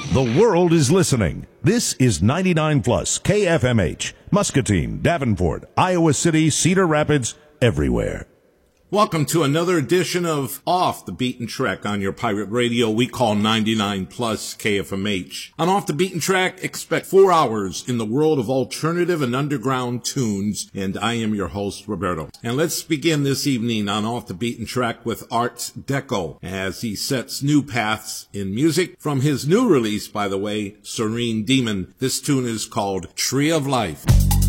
The world is listening. This is 99 Plus KFMH, Muscatine, Davenport, Iowa City, Cedar Rapids, everywhere. Welcome to another edition of Off the Beaten Track on your pirate radio we call 99 Plus KFMH. On Off the Beaten Track, expect 4 hours in the world of alternative and underground tunes, and I am your host, Roberto. And let's begin this evening on Off the Beaten Track with Art Deco as he sets new paths in music. From his new release, by the way, Serene Demon, this tune is called Tree of Life.